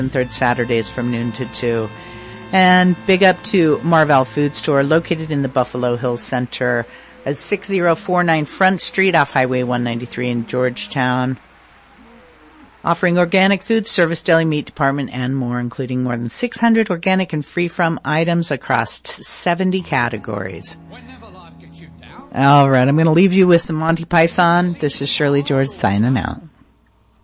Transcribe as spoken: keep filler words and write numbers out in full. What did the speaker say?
and third Saturdays from noon to two. And big up to Marvel Food Store, located in the Buffalo Hills Center at six oh four nine Front Street off Highway one ninety-three in Georgetown. Offering organic food service, deli meat department, and more, including more than six hundred organic and free-from items across seventy categories. All right, I'm going to leave you with the Monty Python. This is Shirley George signing out.